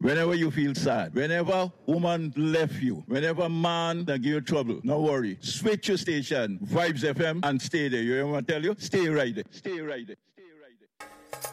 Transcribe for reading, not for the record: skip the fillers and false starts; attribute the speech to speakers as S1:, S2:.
S1: Whenever you feel sad, whenever woman left you, whenever man that give you trouble, no worry. Switch your station, Vibes FM, and stay there. You know what I tell you? Stay right there. Stay right there.